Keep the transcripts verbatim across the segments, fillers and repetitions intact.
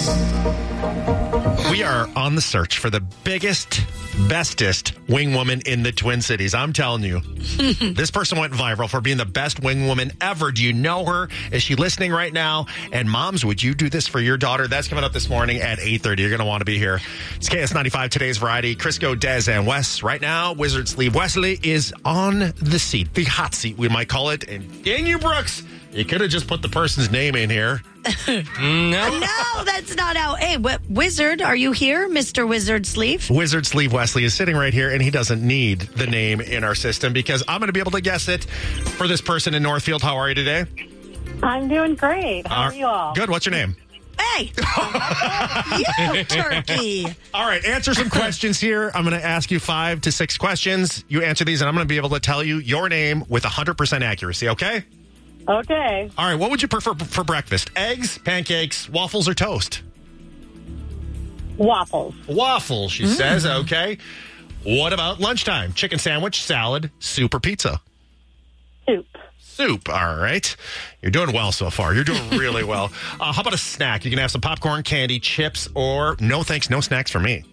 We are on the search for the biggest, bestest wing woman in the Twin Cities. I'm telling you, this person went viral for being the best wing woman ever. Do you know her? Is she listening right now? And moms, would you do this for your daughter? That's coming up this morning at eight thirty. You're going to want to be here. It's K S ninety-five, today's variety. Crisco, Des, and Wes. Right now, Wizard Sleeve Wesley is on the seat, the hot seat, we might call it. And dang you, Brooks, you could have just put the person's name in here. No. No, that's not how. Hey, what, Wizard, are you here, Mister Wizard Sleeve? Wizard Sleeve Wesley is sitting right here, and he doesn't need the name in our system because I'm going to be able to guess it for this person in Northfield. How are you today? I'm doing great. How Uh, are you all? Good. What's your name? Hey, you turkey. All right, answer some questions here. I'm going to ask you five to six questions. You answer these, and I'm going to be able to tell you your name with one hundred percent accuracy, okay? Okay. All right, what would you prefer for breakfast? Eggs, pancakes, waffles, or toast? Waffles. Waffles, she Mm. says. Okay. What about lunchtime? Chicken sandwich, salad, soup, or pizza? Soup. Soup. All right. You're doing well so far. You're doing really well. Uh, how about a snack? You can have some popcorn, candy, chips, or no thanks, no snacks for me.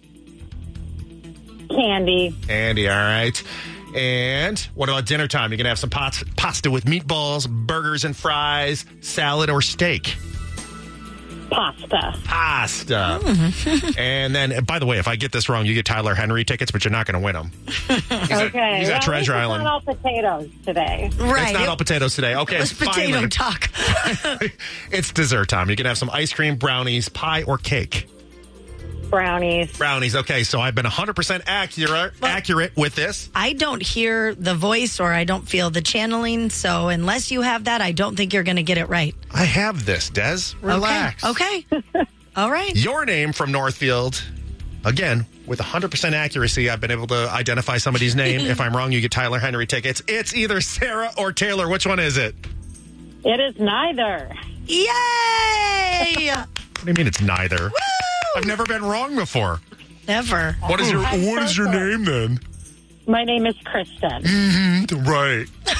Candy. Candy, all right. And what about dinner time? You can have some pots, pasta with meatballs, burgers and fries, salad, or steak. Pasta. Pasta. And then, by the way, if I get this wrong, you get Tyler Henry tickets, but you're not going to win them. He's Okay. At, he's well, at Treasure it's Island. not all potatoes today. Right. It's not all potatoes today. Okay, It was potato finally. talk. It's dessert time. You can have some ice cream, brownies, pie, or cake. Brownies. Brownies. Okay, so I've been one hundred percent accurate, accurate with this. I don't hear the voice or I don't feel the channeling. So unless you have that, I don't think you're going to get it right. I have this, Des. Relax. Okay. Okay. All right. Your name from Northfield, again, with one hundred percent accuracy, I've been able to identify somebody's name. If I'm wrong, you get Tyler Henry tickets. It's either Sarah or Taylor. Which one is it? It is neither. Yay! What do you mean it's neither? Woo! I've never been wrong before. Never. What is your I'm What so is your sorry. name then? My name is Kristen. Mm, right.